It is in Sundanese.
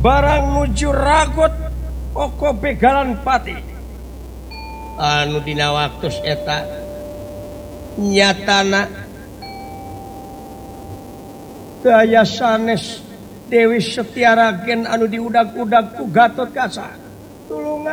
barang nuju ragot oko begalan pati anu dina waktus eta nyatana daya sanes Dewi Setyaragen anu diudag-udag ku Gatot Kaca tulungan